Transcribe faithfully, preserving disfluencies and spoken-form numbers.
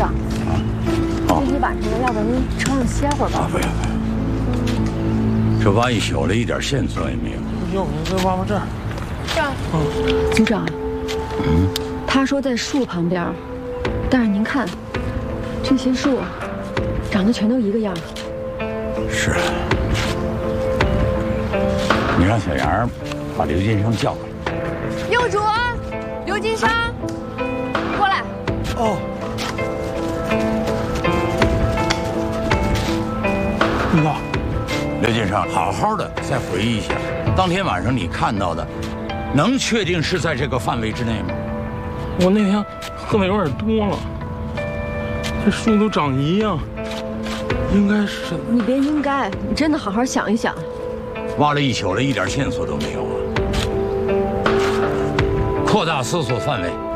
长， 啊，好， 今天晚上了，要不然您车上歇会儿吧。 啊，不要不要，这挖一宿了，一点线索也没有。 要不你再挖挖这儿。 这儿。 嗯。 组长。 嗯。 他说在树旁边，但是您看，这些树长得全都一个样。 是。你让小杨把刘金生叫过来。 幼主，刘金生，你过来。 哦。领导， 刘金生，好好的再回忆一下，当天晚上你看到的，能确定是在这个范围之内吗？ 我那天喝的有点多了，这树都长一样，应该是。 你别应该，你真的好好想一想。 挖了一宿了，一点线索都没有啊！扩大搜索范围。